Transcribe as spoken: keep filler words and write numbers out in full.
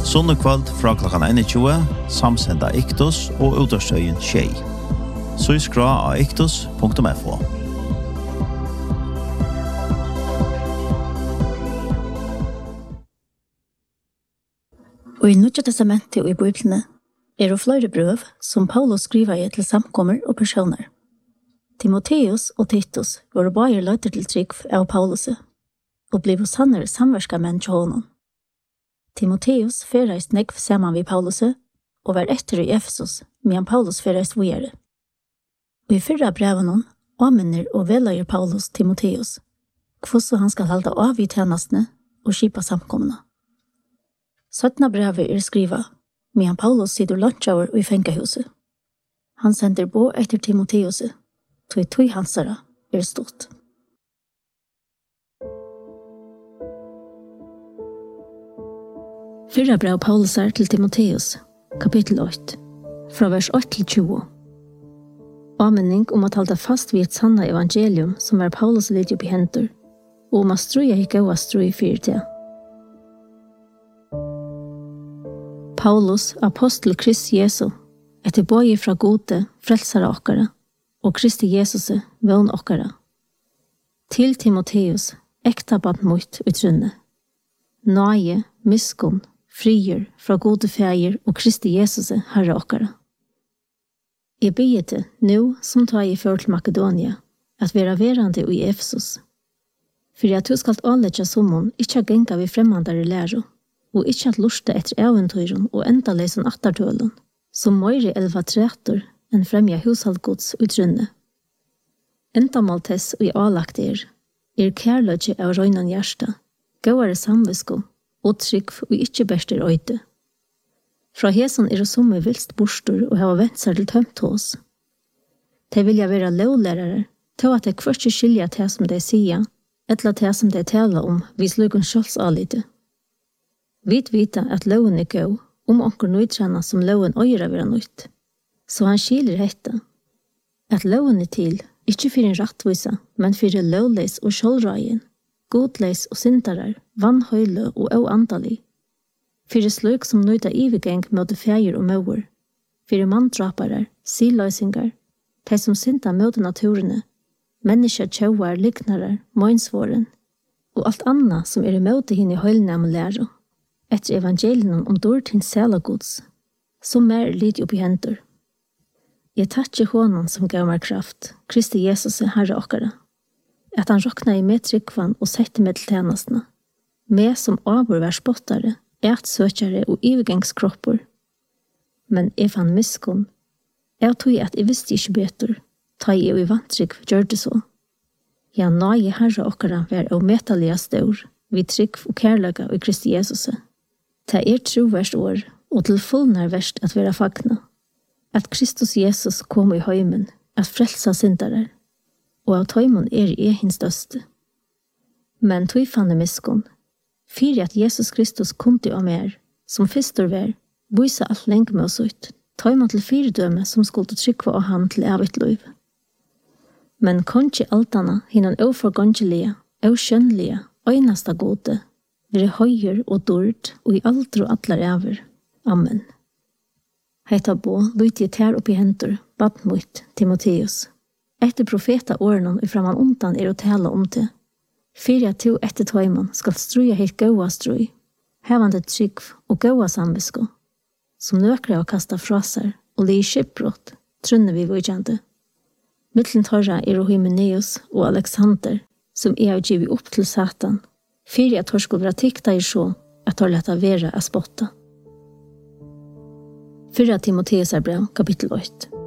Sunnekvald fra klokkan tjueen, samsenda Iktus og utårstøyen tjei. Så i skra av iktus punktum f o. Og i Nødja testamentet og i Bibelene er det flere brøv som Paulus skriver i til samkommer og personer. Timotheus og Titus var bare løyter til trygg av Paulus og ble sannere samverska menn til honom. Timotheus ferreist negv saman vi Paulus og var etter i Efesus, medan Paulus ferreist videre. Og i fyrra breven anminner og veleier Paulus Timotheus, hvordan han skal halda av i tjenestene og skipa samkomna. Søttna brevet er skriva, medan Paulus sitter lunsjauer i fengahuset. Han sender bo etter Timotheus, tog tog hansara er stort. Fyrra brev Paulus er til Timotheus, kapittel åtte, fra vers åtte til tjue. Anmenning om at halda fast vid et sanna evangelium som er Paulus litt opp i hentur, og om at struja ikke av strui fyrtida. Paulus, apostel Krist Jesu, etter bøye fra gode, frelsare okkara, og Kristi Jesus, vøn okkara. Til Timotheus, ekta band mot utrunne. Nøye, miskun, frier fra gode feir og Kristi Jesus, herre okkara. Jeg bygger det, nå som tar jeg for til Makedonia, at være verande i Efesus. For at du skal anlegge sommon, ikke genga vi fremmandare læro, og ikke at lusta etter eventyren og enda leisen attartølen, som møyre elva tretor enn fremja hushaldgods utrunne. Endamaltes og i avlagt er, er kærløgje av røynan hjärsta, gåare samvisko, og trygg og ikke bester øyde. Fra hesen er det somme vilst bostor og hava vent seg til tømt hos. De vilja være lovlærere, til at de kvørst skilja til som de sier, etla til som de taler om, vis lukken sjåls alite. Vi vita at loven er gå, om onker nøytrena som loven øyre være nøyt. Så han skiler hette, at loven er til, ikke for en rattvisa, men for en lovleis og sjålragen, godleis og sintarar, vannhøyle og oandalig. Fyrir sløk som nøyta ivigeng møte feir og møver, fyrir manndraparar, siløysingar, de som sinta møte naturene, menneska tjauar, liknarar, møynsvåren, og alt anna som er i møte hinn i høylnæm og læro, etter evangelien om dård hinn sælagods, som er lite oppi hendur. Jeg takkje hånden som gav meg kraft, Kristi Jesus er herre okkara, at han rokna i med tryggvann og sette med til tjenestene, med som avbor vær spottare, ætsøkjare og ivegangskroppor. Men jeg fann miskun. Jeg tog at jeg visste ikke betur, ta jeg i vantrygg gjør det så. Ja, nøye herre okkara vær og metalige stor, vi trygg og kærløga i Kristi Jesus. Ta er tro verst år, og til fullnær verst at være fagna. At Kristus Jesus kom i høymen, at frelsa syndarar, og av tøymon er i hins døste. Men tog fann jeg miskun, fyrir at Jesus Kristus kunti av mer, som fyrstur vær, vysa alt lenge med oss ut, ta man til fyrdøme som skulle trykva av han til evigt liv. Men kanskje altana hinnan oforgangelige, oskjønnelige, øynasta gode, vire høyer og dård og i aldro atlar ever. Amen. Heita bo, lyti jeg tær oppi hentur, bad mot Timotheus. Etter profeta årenon i framan undan er å tala om det, fyrir at to etter tøyman skal struja helt gåa strui, hevande trygg og gåa samvisko, som nøkre å kasta frasar og li skipbrott, trunne vi vujjande. Mittlen torra er Hymeneus og Alexander, som er å givi opp til Satan, fyrir at hår skulle være tikta i sjå, at hår leta vera a spotta. Fyrra Timotheus er brev, kapittel åtte.